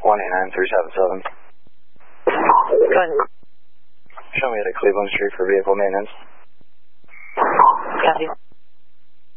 189-377. Go ahead. Show me to Cleveland Street for vehicle maintenance. Copy.